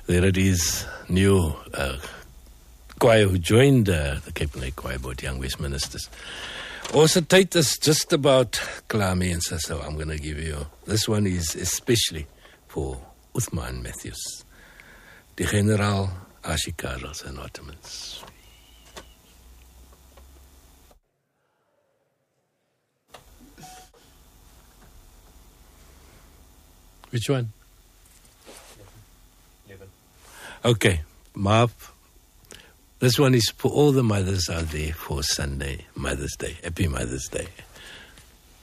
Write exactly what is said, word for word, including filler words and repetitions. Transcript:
there it is, new uh, choir who joined uh, the Cape Lake Choir Board, Young Westministers. Also, tyd is just about klaar, mense, so I'm going to give you, this one is especially for Uthman Matthews, the General, Ashikaras and Ottomans. Which one? Eleven. Okay, Marv. This one is for all the mothers out there for Sunday, Mother's Day. Happy Mother's Day.